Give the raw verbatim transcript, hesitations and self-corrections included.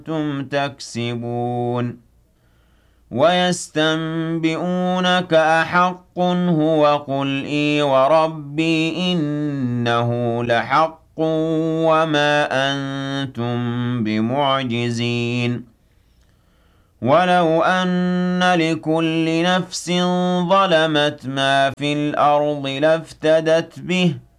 كنتم تكسبون ويستنبئونك أحق هو قل إي وربي إنه لحق وما أنتم بمعجزين ولو أن لكل نفس ظلمت ما في الأرض لافتدت به